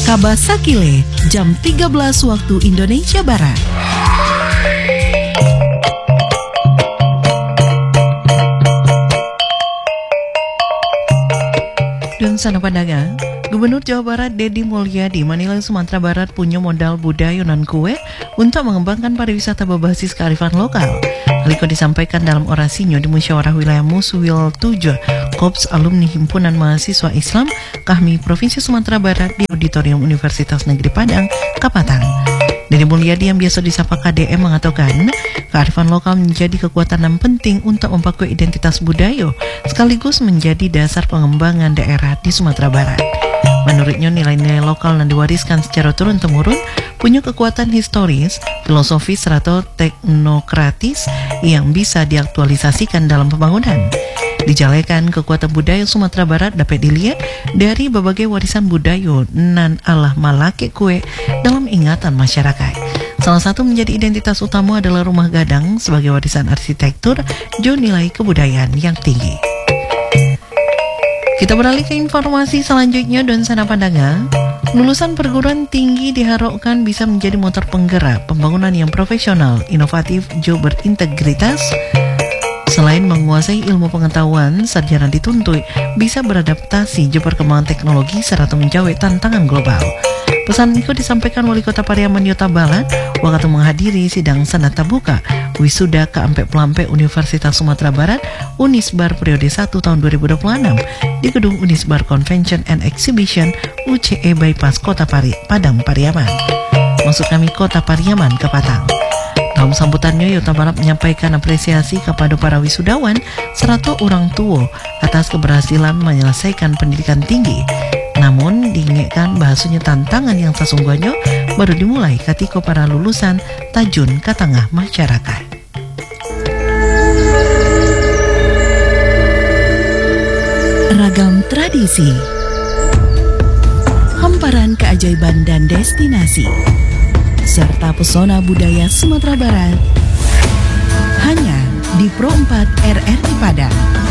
Kabasakile, jam 13 waktu Indonesia Barat. Dan sana pandangan, Gubernur Jawa Barat Deddy Mulyadi menilai Sumatera Barat punya modal budaya non kue untuk mengembangkan pariwisata berbasis kearifan lokal. Hal itu disampaikan dalam orasinya di Musyawarah Wilayah Muswil 7 Korps Alumni Himpunan Mahasiswa Islam Kahmi Provinsi Sumatera Barat di Auditorium Universitas Negeri Padang, Kapatang. Deddy Mulyadi yang biasa disapa KDM mengatakan, kearifan lokal menjadi kekuatan yang penting untuk memperkuat identitas budaya sekaligus menjadi dasar pengembangan daerah di Sumatera Barat. Menurutnya nilai-nilai lokal yang diwariskan secara turun-temurun punya kekuatan historis, filosofis, serta teknokratis yang bisa diaktualisasikan dalam pembangunan. Dijalekan kekuatan budaya Sumatera Barat dapat dilihat dari berbagai warisan budaya nan Allah malake kue dalam ingatan masyarakat. Salah satu menjadi identitas utama adalah rumah gadang sebagai warisan arsitektur jo nilai kebudayaan yang tinggi. Kita beralih ke informasi selanjutnya dan sana pandangan. Lulusan perguruan tinggi diharapkan bisa menjadi motor penggerak pembangunan yang profesional, inovatif, jo berintegritas. Selain menguasai ilmu pengetahuan, sarjana dituntut bisa beradaptasi dengan perkembangan teknologi serta menjawab tantangan global. Pesan itu disampaikan Wali Kota Pariaman Yota Balat waktu menghadiri sidang sanad tabuka wisuda ke-Ampe Universitas Sumatera Barat Unisbar periode 1 tahun 2026 di gedung Unisbar Convention and Exhibition UCE Bypass Kota Padang Pariaman. Maksud kami Kota Pariaman ke Patang. Dalam sambutannya, Yota Barat menyampaikan apresiasi kepada para wisudawan serta orang tua atas keberhasilan menyelesaikan pendidikan tinggi. Namun, diingatkan bahasanya tantangan yang sesungguhnya baru dimulai ketika para lulusan tajun ke tengah masyarakat. Ragam tradisi, hamparan keajaiban dan destinasi, serta pesona budaya Sumatera Barat hanya di Pro 4 RRI Padang.